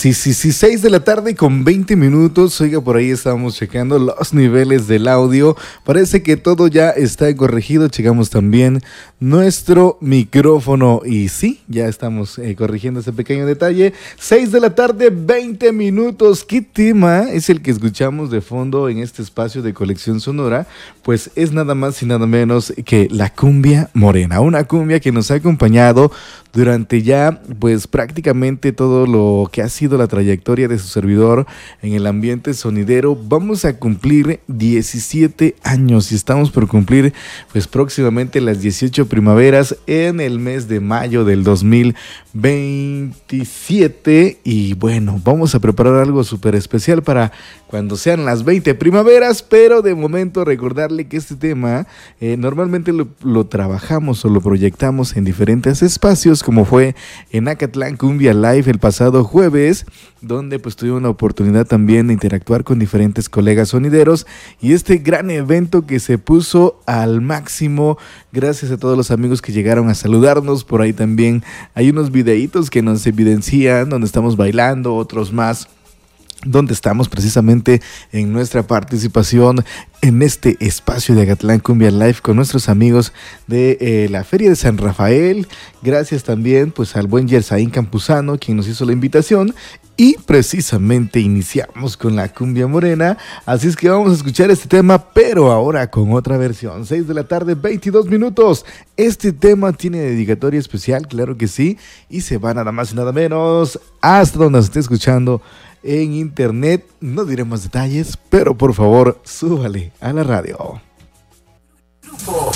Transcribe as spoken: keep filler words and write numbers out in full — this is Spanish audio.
Sí, sí, sí, seis de la tarde con veinte minutos. Oiga, por ahí estábamos checando los niveles del audio. Parece que todo ya está corregido. Checamos también nuestro micrófono. Y sí, ya estamos eh, corrigiendo ese pequeño detalle. seis de la tarde, veinte minutos. ¿Qué tema es el que escuchamos de fondo en este espacio de colección sonora? Pues es nada más y nada menos que la cumbia morena. Una cumbia que nos ha acompañado durante ya, pues prácticamente todo lo que ha sido la trayectoria de su servidor en el ambiente sonidero. Vamos a cumplir diecisiete años y estamos por cumplir pues próximamente las dieciocho primaveras en el mes de mayo del dos mil veintisiete. Y bueno, vamos a preparar algo súper especial para cuando sean las veinte primaveras, pero de momento recordarle que este tema eh, normalmente lo, lo trabajamos o lo proyectamos en diferentes espacios, como fue en Acatlán Cumbia Live el pasado jueves, donde pues tuve una oportunidad también de interactuar con diferentes colegas sonideros y este gran evento que se puso al máximo. Gracias a todos los amigos que llegaron a saludarnos. Por ahí también hay unos videitos que nos evidencian donde estamos bailando, otros más donde estamos precisamente en nuestra participación en este espacio de Acatlán Cumbia Live con nuestros amigos de eh, la Feria de San Rafael. Gracias también pues al buen Yersaín Campuzano, quien nos hizo la invitación. Y precisamente iniciamos con la cumbia morena, así es que vamos a escuchar este tema, pero ahora con otra versión. seis de la tarde, veintidós minutos. Este tema tiene dedicatoria especial, claro que sí, y se va nada más y nada menos hasta donde se esté escuchando en internet. No diré más detalles, pero por favor, súbale a la radio. Grupo